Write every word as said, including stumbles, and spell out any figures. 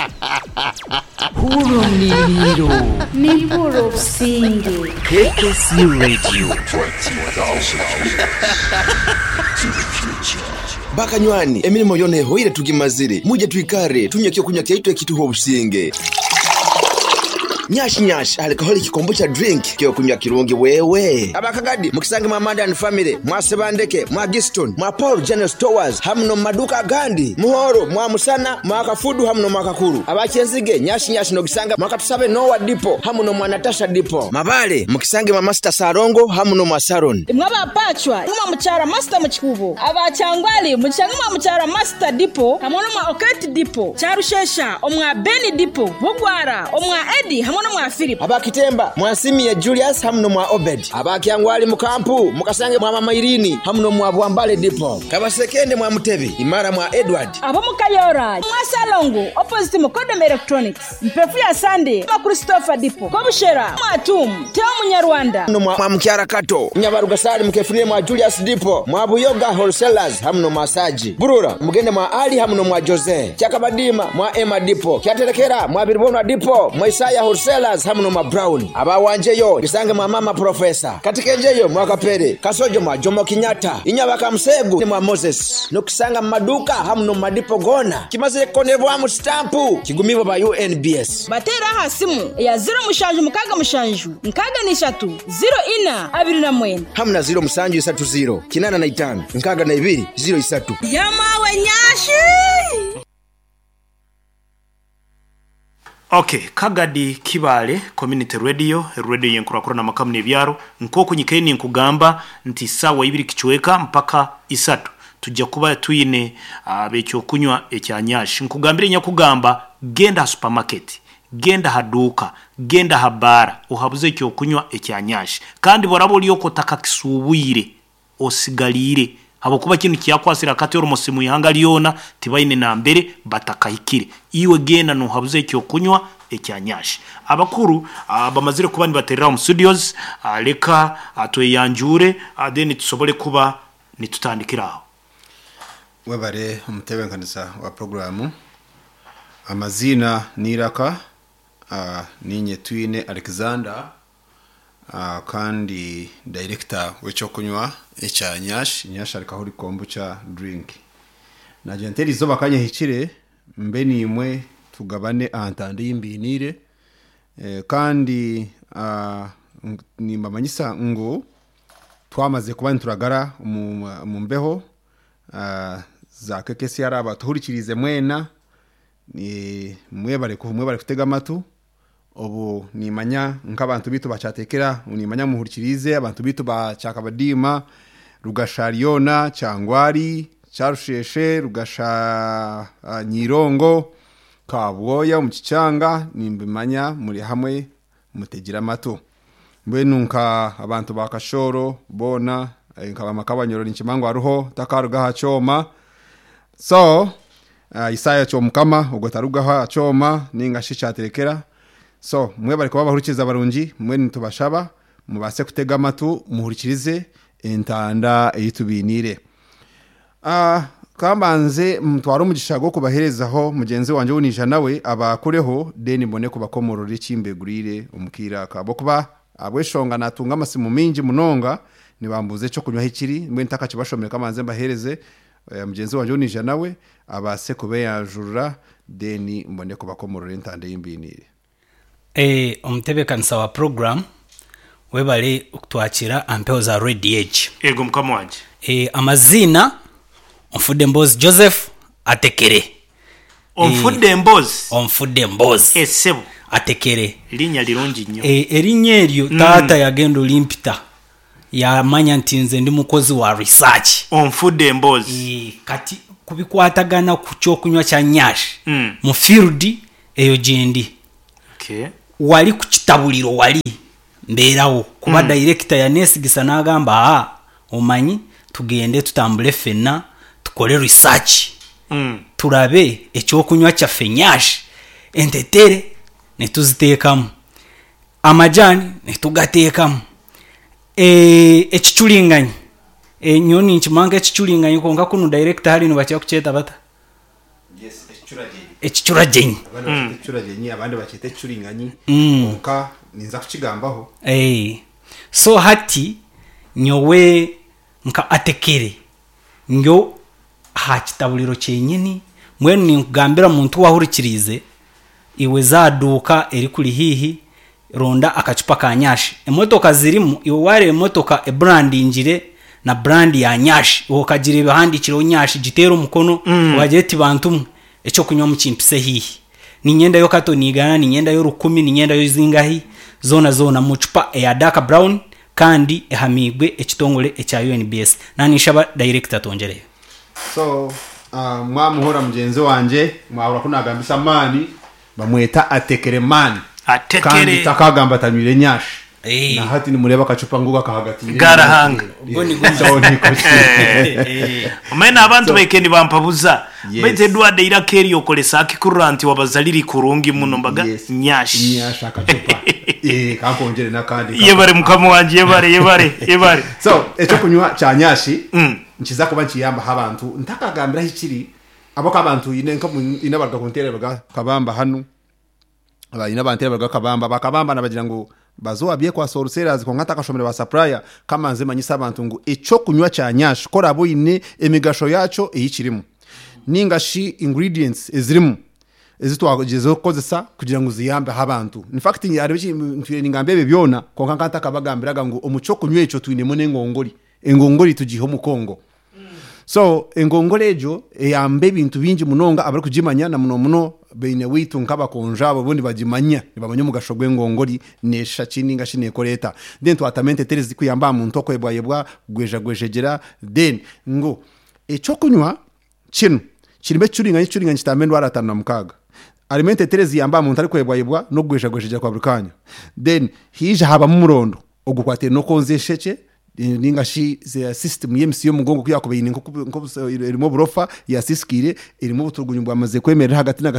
Huro mniliro Niburo Businge K K C Radio twenty thousand to the future. Bakanywani emirimo yone hoire tugimazire muje twikare tunyakyo kunya kyaitwe kituho Businge Nyash nyash alcoholic kombucha drink kyo kunywa kirungi wewe abakagadi mukisange mwa Modern Family mwa Sebandeke mwa Giston mwa Paul General Stores hamno maduka gandi muhoro mwa Musana mwa Kafudu hamno mwa Kakuru abachenzige nyash nyash no kisanga mwa Katusabe Noah Dipo hamno mwa Natasha Dipo mabale mukisange mwa Master Sarongo hamno mwa Saron mwaba pachwa mwa mchara Master Mchikubo abachangwali mchanga mwa mchara Master Dipo hamno mwa Oketi Dipo charushesha omwa Beni Dipo bugwara omwa Edi hamno mwa Philip abakitemba mwasimi ya Julius hamno mwa Obed abakiangwali mukampu mukasange mwa Mama Irini hamno mwa Bwambale Dipo kabasekende mwa Mutebi imara mwa Edward abo mukayora mwa Salongo opposite Mukodem Electronics mpefu ya Sunday mwa Christopher Dipo kobushera mwa Tum Teo Munyarwanda hamno mwa Mkiara Kato Nyabarugasali mkefune mwa Julius Dipo mwa Buyoga Wholesalers hamno mwa Saji Burura mugende mwa Ali hamno mwa Jose Chakabadima mwa Emma Dipo Kyaterekera mwa Birbono Dipo mwa Isaiah Wholesalers hamno mwa Brown abawanjeyo bisange mwa Mama Professor katikenjeyo mwa Kapere Kasojo mwa Jomo Kinyata Inyabaka Msegu mwa Moses nokisanga maduka hamno madipo gona kimaze konevwa mu stampu kigumibo ba U N B S batera hasimu ya zero mushanju mukaga mushanju nkaga ni shatu zero ina abiri na mwena hamna zero musanju isatu zero kinana na itano nkaga na ibiri zero isatu yamawe nyashi. Okay, Kagadi Kibale Community Radio, radio yenkurakura na makamune byaro, nkoko nyikeni nkugamba nti sawa ibiri kichweka mpaka isatu. Tujja kuba tuyine abekyo kunywa ekyanyashi. Nkugambire nyakugamba genda supermarket, genda haduka, genda habara, uhabuze ekyo kunywa ekyanyashi. Kandi borabo lyoko takakisubuire osigalire. Habo kuba kintu kyakwasira kati oromusimu ihanga lyona tibayine na mbere batakahikire iwe gena no habuze cyo kunywa ekyanyashi abakuru bamazire kuba nibaterera mu studios leka atoyanjure then tusobole kuba nitutandikiraho webare umutebenkanisa wa programu amazina niraka ninye twine Alexander Uh, kandi director wecho kunywa ecyanyash nyash alikahuri kombucha drink na jenteri zo bakanye hikire mbeni imwe tugabane antande yimbinire eh, kandi uh, ni mamanyisa ngo twamaze kuba nturagara mu mbeho uh, za kekesi yaraba tuhurikirize mwena ni mwebare kuvumwe bari kutega matu obu nimanya nk'abantu bitu bachatekera unimanya muhurikirize abantu bitu bachakabadima rugashariona cyangwari charusheshe rugasha uh, nyirongo kabwoya umukicanga nimbimanya muri hamwe mutegira mato mbe nunka abantu bakashoro bona nkaba makabanyoro n'inkimango aruho takaruga hacoma so uh, Isaya cyo mukama ugotaruga hacoma ninga shichatekera so mwe bari kuba bahurikiza barungi mwe nitubashaba mubase kutega amatu muhurikirize entanda eyitubinire ah kambanze mtwaro mugishago kubaherezaho mugenzi wanje unisha nawe abakureho deni mbone kubakomorore kimbegurire umukira kabo kuba abweshonga natunga amasimu mingi munonga nibambuze cyo kunywa hikiri mwe ntaka kibashomera kamanze mbahereze mugenzi wanje unisha nawe abase kube yajurura deni mbone kubakomorore entanda yimbinire eh umtebekanisa wa program webale ukutwakira ampeo za Red Edge ego mkamwaje eh amazina Omfude Mbozi Joseph atekere Omfude Mbozi Omfude Mbozi esebo atekere linya lironji nyo eh erinyeryo mm. Tata yagendo limpita ya manya ntinze ndi mukozi wa research Omfude Mbozi eh kati kubikwatagana kucyo kunywa cya nyashi mm. mu field eyo jendi okay wali kukitabuliro wali mberawo kuba mm. director ya Nesigisa nagamba ah omanyi tugende tutambule fena tukole research mm. turabe ekyo kunywa cya fenyash entetere netuzitekamu amajani netugatekamu eh ekichulinganye enyoni nchimanga ekichulinganye konga kunu director hali no bacha kucheta bata yes ekichulagiri ekicuragenyi abandi bakicuragenyi abandi bakite curinganyi nka ninza kukigambaho eh so hati nyowe nka atekere ngyo ha kitabuliro cyenyini mwene nikugambira muntu wahurikirize iwe zaduka eri kuri hihi ronda akacupa ka nyashi emotoka zirimu iwe ware emotoka e brandingire na brand ya nyashi uwo kagire bihandikiro nyashi gitero mukono mm. wageti bantu echo kunywa mukimpise hihi ni nyenda yo kato nigana ni nyenda yo rukumi ni nyenda yo zingahi zona zona mucupa ya dark brown kandi ehamigwe ekitongole echa U N B S nani shaba director tongereye so uh, mwamuhora mugenzi wanje mwahora kunagambisa mani bamweta atekere mani atekere kandi takagamba tamire nyashi hey. na hati ni mureba kacupa nguga kahagatire garahanga ubwo ni guzo umena abantu bekendi bampabuza bete Edward irakeri yokolesa akikuranti wabazaliri kurungi muno mbaga nyashi nyashi akacupa eh kakongere nakandi yebare mukamo wanje yebare yebare yebare so echo kunywa cha nyashi mm. nchiza kuba nchiyamba habantu ntakagambira hikiri abo kabantu ine nka inabarga kontere baga kabamba hanu aba ina bantere baga kabamba bakabamba nabagira ngo bazo abye kwa sorceres ko ngata kashomere ba supplier kama nze manyisa abantu ngo echo kunywa cha nyashi kora abo ine emigasho yacho eyikirimo ningashi ingredients ezirimu ezitwagezeho kozesa kugira ngo ziyambe habantu in fact yari ningambebe byona ko nkanta kabagambiraga ngo omuco kunywa echo twinemo n'engongori engongori tugiho mu Kongo so engongore ejo eyambe bintu bingi munonga abari kujimanya na muno muno beine witu nkaba konjabo bondi bagimanya nibamanya mu gashogwe ngongori nesha chini ngashine koleta then twatamente terezi kuyamba mu ntoko ebwayebwa gweja gwejegera then ngo echo kunywa kinu kirime curinga curinga kitamendo aratana mukaga alimente terezi yamba mu ntari kwebwayebwa no gweja gwejegera kwa burkanya then hije haba mu murondo ogukwate no konze sheke ningashi ze system yemsiyo mugongo kuyakobeye nko irimo burofa ya siskire irimo butugunyumba amaze kwemerera hagati na